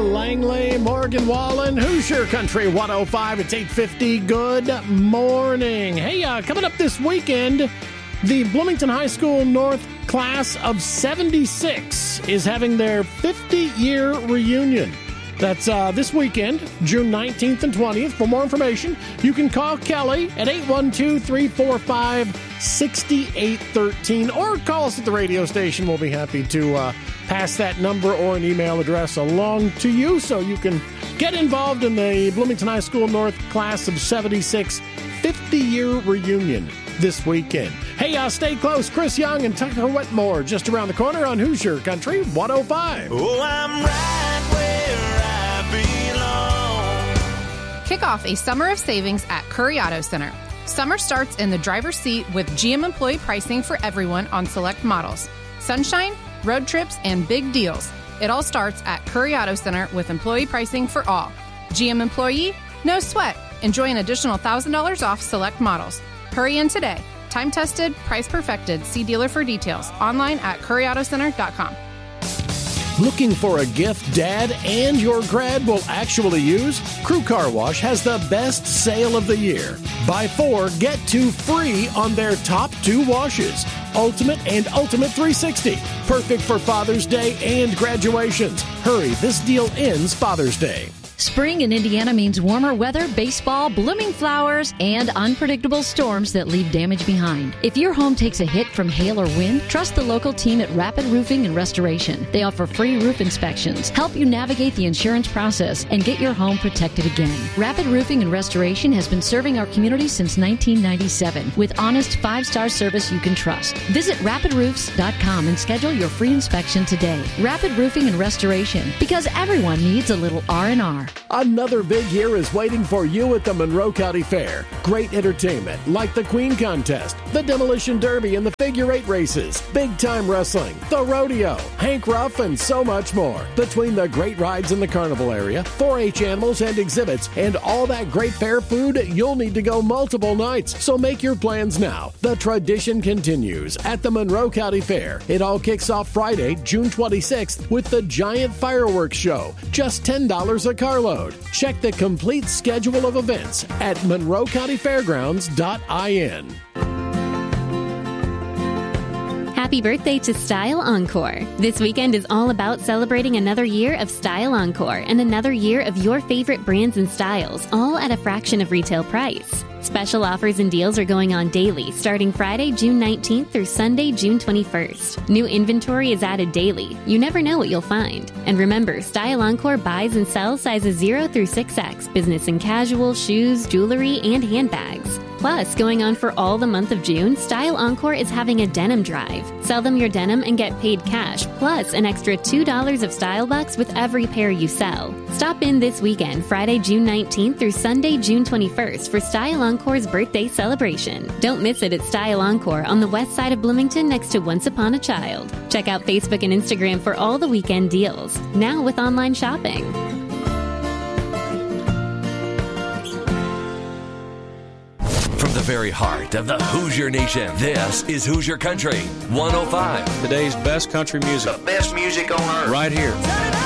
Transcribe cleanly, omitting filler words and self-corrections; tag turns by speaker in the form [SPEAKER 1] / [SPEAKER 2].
[SPEAKER 1] Langley, Morgan Wallen, Hoosier Country 105. It's 8:50. Good morning. Hey, coming up this weekend, the Bloomington High School North class of 76 is having their 50-year reunion. That's this weekend, June 19th and 20th. For more information, you can call Kelly at 812-345-6813 or call us at the radio station. We'll be happy to pass that number or an email address along to you so you can get involved in the Bloomington High School North class of 76 50-year reunion this weekend. Hey, stay close. Chris Young and Tucker Wetmore just around the corner on Hoosier Country 105.
[SPEAKER 2] Oh, I'm right where I belong.
[SPEAKER 3] Kick off a summer of savings at Curry Auto Center. Summer starts in the driver's seat with GM employee pricing for everyone on select models. Sunshine, road trips, and big deals. It all starts at Curry Auto Center with employee pricing for all. GM employee, no sweat. Enjoy an additional $1,000 off select models. Hurry in today. Time tested, price perfected. See dealer for details. Online at curryautocenter.com.
[SPEAKER 1] Looking for a gift Dad and your grad will actually use? Crew Car Wash has the best sale of the year. Buy 4, get 2 free on their top 2 washes. Ultimate and Ultimate 360. Perfect for Father's Day and graduations. Hurry, this deal ends Father's Day.
[SPEAKER 4] Spring in Indiana means warmer weather, baseball, blooming flowers, and unpredictable storms that leave damage behind. If your home takes a hit from hail or wind, trust the local team at Rapid Roofing and Restoration. They offer free roof inspections, help you navigate the insurance process, and get your home protected again. Rapid Roofing and Restoration has been serving our community since 1997 with honest 5-star service you can trust. Visit rapidroofs.com and schedule your free inspection today. Rapid Roofing and Restoration, because everyone needs a little R&R.
[SPEAKER 1] Another big year is waiting for you at the Monroe County Fair. Great entertainment like the Queen Contest, the Demolition Derby, and the Figure 8 races, big-time wrestling, the rodeo, Hank Ruff, and so much more. Between the great rides in the carnival area, 4-H animals and exhibits, and all that great fair food, you'll need to go multiple nights. So make your plans now. The tradition continues at the Monroe County Fair. It all kicks off Friday, June 26th with the giant fireworks show. Just $10 a carload. Check the complete schedule of events at monroecountyfairgrounds.in.
[SPEAKER 5] Happy birthday to Style Encore. This weekend is all about celebrating another year of Style Encore and another year of your favorite brands and styles, all at a fraction of retail price. Special offers and deals are going on daily, starting Friday, June 19th through Sunday, June 21st. New inventory is added daily. You never know what you'll find. And remember, Style Encore buys and sells sizes 0 through 6X, business and casual, shoes, jewelry, and handbags. Plus, going on for all the month of June, Style Encore is having a denim drive. Sell them your denim and get paid cash, plus an extra $2 of Style Bucks with every pair you sell. Stop in this weekend, Friday, June 19th through Sunday, June 21st for Style Encore's birthday celebration. Don't miss it at Style Encore on the west side of Bloomington next to Once Upon a Child. Check out Facebook and Instagram for all the weekend deals. Now with online shopping.
[SPEAKER 6] From the very heart of the Hoosier Nation, this is Hoosier Country 105.
[SPEAKER 7] Today's best country music.
[SPEAKER 2] The best music on earth.
[SPEAKER 7] Right here.